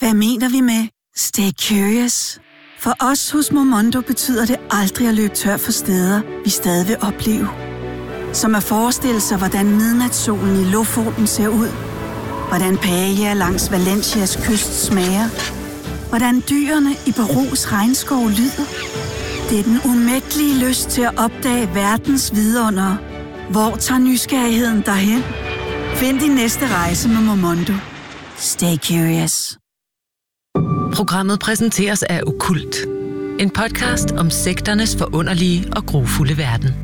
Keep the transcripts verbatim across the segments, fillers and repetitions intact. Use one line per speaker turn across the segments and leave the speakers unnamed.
Hvad mener vi med stay curious? For os hos Momondo betyder det aldrig at løbe tør for steder, vi stadig vil opleve. Som at forestille sig, hvordan midnatssolen i Lofoten ser ud. Hvordan paella langs Valencias kyst smager. Hvordan dyrene i Perus regnskov lyder. Det er den umættelige lyst til at opdage verdens vidundere. Hvor tager nysgerrigheden derhen? Find din næste rejse med Momondo. Stay curious.
Programmet præsenteres af Okkult. En podcast om sekternes forunderlige og grufulde verden.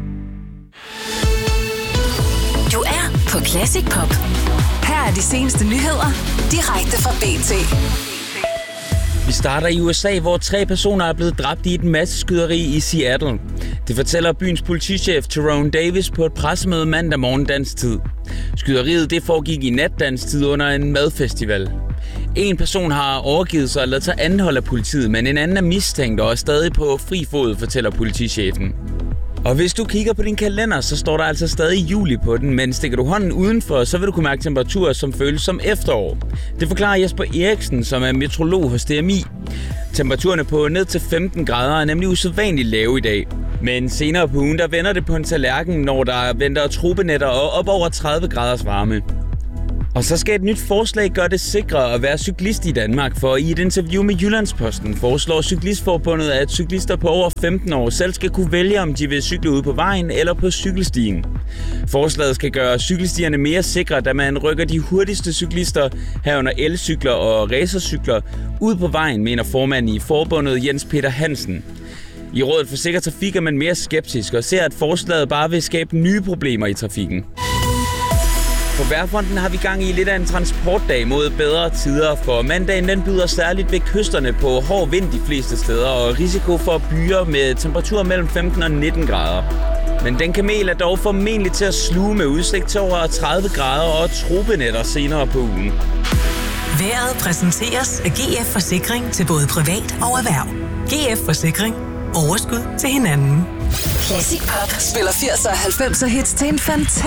Du er på Classic Pop. Her er de seneste nyheder, direkte fra B T.
Vi starter i U S A, hvor tre personer er blevet dræbt i et masseskyderi i Seattle. Det fortæller byens politichef Tyrone Davis på et pressemøde mandag morgen dansk tid. Skyderiet det foregik i natdanstid under en madfestival. En person har overgivet sig og ladet sig anholde af politiet, men en anden er mistænkt og er stadig på fri fod, fortæller politichefen. Og hvis du kigger på din kalender, så står der altså stadig juli på den, men stikker du hånden udenfor, så vil du kunne mærke temperaturer, som føles som efterår. Det forklarer Jesper Eriksen, som er meteorolog hos D M I. Temperaturerne på ned til femten grader er nemlig usædvanligt lave i dag. Men senere på ugen, der vender det på en tallerken, når der venter tropenetter og op over tredive graders varme. Og så skal et nyt forslag gøre det sikrere at være cyklist i Danmark, for i et interview med Jyllandsposten foreslår Cyklistforbundet, at cyklister på over femten år selv skal kunne vælge, om de vil cykle ude på vejen eller på cykelstien. Forslaget skal gøre cykelstierne mere sikre, da man rykker de hurtigste cyklister, herunder elcykler og racercykler, ud på vejen, mener formanden i forbundet Jens Peter Hansen. I Rådet for Sikker Trafik er man mere skeptisk og ser, at forslaget bare vil skabe nye problemer i trafikken. På vejrfronten har vi gang i lidt af en transportdag mod bedre tider, for mandagen den byder særligt ved kysterne på hård vind de fleste steder og risiko for byer med temperaturer mellem femten og nitten grader. Men den kamel er dog formentlig til at sluge med udsigt til over tredive grader og tropenetter senere på ugen.
Vejret præsenteres af G F Forsikring til både privat og erhverv. G F Forsikring. Overskud til hinanden.
Classic Pop spiller firserne og halvfemserne hits til en fantastisk